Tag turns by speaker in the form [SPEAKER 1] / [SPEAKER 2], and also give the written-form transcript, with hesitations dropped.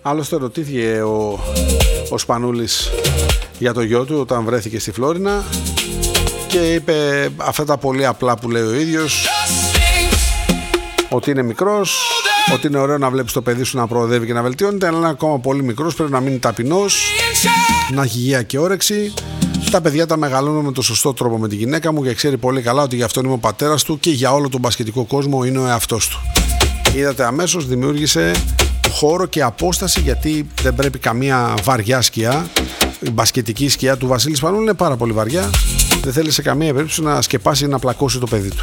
[SPEAKER 1] Άλλωστε ρωτήθηκε ο Σπανούλης για το γιο του όταν βρέθηκε στη Φλόρινα και είπε αυτά τα πολύ απλά που λέει ο ίδιος, ότι είναι μικρός, ότι είναι ωραίο να βλέπεις το παιδί σου να προοδεύει και να βελτιώνεται, αλλά είναι ακόμα πολύ μικρός, πρέπει να μείνει ταπεινός, να έχει υγεία και όρεξη. Τα παιδιά τα μεγαλώνουν με το σωστό τρόπο με τη γυναίκα μου και ξέρει πολύ καλά ότι γι' αυτόν είμαι ο πατέρας του και για όλο τον μπασκετικό κόσμο είναι ο εαυτός του. Είδατε, αμέσως δημιούργησε χώρο και απόσταση, γιατί δεν πρέπει καμία βαριά σκιά. Η μπασκετική σκιά του Βασίλη Σπανούλη είναι πάρα πολύ βαριά. Δεν θέλει σε καμία περίπτωση να σκεπάσει ή να πλακώσει το παιδί του.